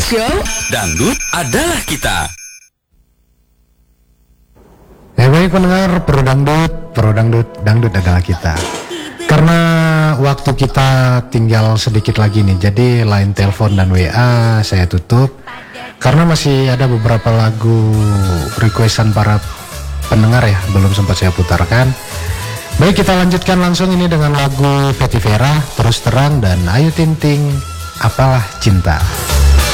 Show Dangdut adalah kita. Baik pendengar, Pro Dangdut, Dangdut adalah kita. Karena waktu kita tinggal sedikit lagi nih, jadi line telepon dan WA saya tutup. Karena masih ada beberapa lagu requestan para pendengar ya, belum sempat saya putarkan. Baik, kita lanjutkan langsung ini dengan lagu Fetty Vera, Terus Terang, dan Ayu Ting Ting, Apalah Cinta.